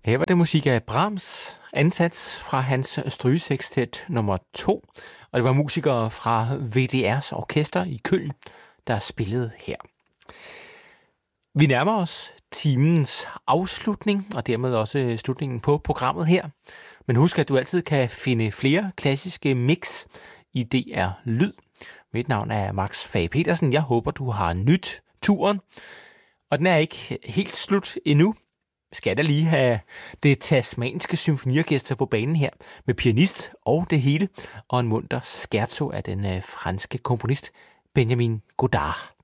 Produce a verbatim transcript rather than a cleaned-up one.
Her var det musik af Brahms, ansats fra hans strygesekstet nummer to, og det var musikere fra V D R's orkester i Køln, der spillede her. Vi nærmer os timens afslutning, og dermed også slutningen på programmet her. Men husk, at du altid kan finde flere klassiske mix i D R Lyd. Mit navn er Max Fage Petersen. Jeg håber, du har nyt turen. Og den er ikke helt slut endnu. Skal da lige have det tasmanske symfoniorkester på banen her, med pianist og det hele, og en munter scherzo af den franske komponist Benjamin Godard.